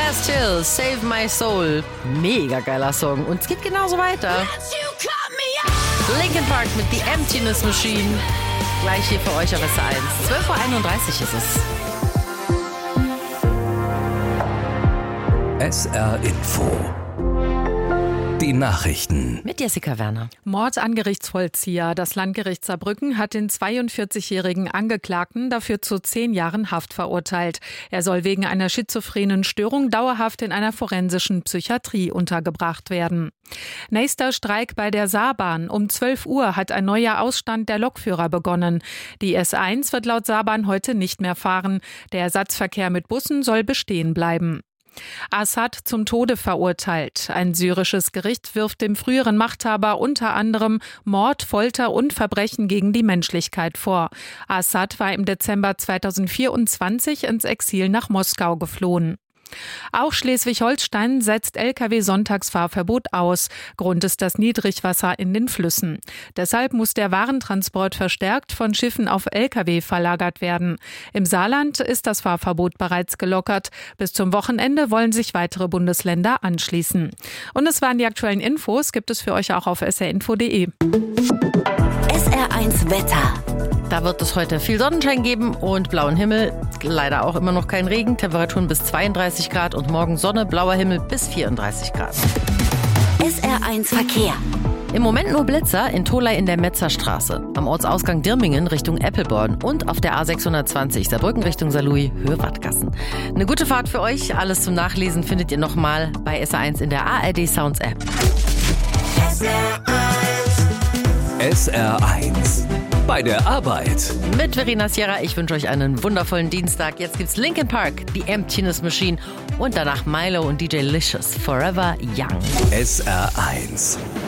Bastille, Save My Soul. Mega geiler Song. Und es geht genauso weiter. Linkin Park mit The Emptiness Machine. Gleich hier für euch auf SR1. 12:31 Uhr ist es. SR Info. Die Nachrichten. Mit Jessica Werner. Mord an Gerichtsvollzieher. Das Landgericht Saarbrücken hat den 42-jährigen Angeklagten dafür zu 10 Jahren Haft verurteilt. Er soll wegen einer schizophrenen Störung dauerhaft in einer forensischen Psychiatrie untergebracht werden. Nächster Streik bei der Saarbahn. Um 12 Uhr hat ein neuer Ausstand der Lokführer begonnen. Die S1 wird laut Saarbahn heute nicht mehr fahren. Der Ersatzverkehr mit Bussen soll bestehen bleiben. Assad zum Tode verurteilt. Ein syrisches Gericht wirft dem früheren Machthaber unter anderem Mord, Folter und Verbrechen gegen die Menschlichkeit vor. Assad war im Dezember 2024 ins Exil nach Moskau geflohen. Auch Schleswig-Holstein setzt Lkw-Sonntagsfahrverbot aus. Grund ist das Niedrigwasser in den Flüssen. Deshalb muss der Warentransport verstärkt von Schiffen auf Lkw verlagert werden. Im Saarland ist das Fahrverbot bereits gelockert. Bis zum Wochenende wollen sich weitere Bundesländer anschließen. Und es waren die aktuellen Infos, gibt es für euch auch auf srinfo.de. SR1 Wetter. Da wird es heute viel Sonnenschein geben und blauen Himmel. Leider auch immer noch kein Regen. Temperaturen bis 32 Grad und morgen Sonne, blauer Himmel bis 34 Grad. SR1 Verkehr. Im Moment nur Blitzer in Tholey in der Metzerstraße, am Ortsausgang Dirmingen Richtung Eppelborn und auf der A620 Saarbrücken Richtung Saarlouis, Höhe Wattgassen. Eine gute Fahrt für euch. Alles zum Nachlesen findet ihr nochmal bei SR1 in der ARD Sounds App. SR1. Bei der Arbeit. Mit Verena Sierra, ich wünsche euch einen wundervollen Dienstag. Jetzt gibt's Linkin Park, The Emptiness Machine und danach Milo und DJ Licious, Forever Young. SR1.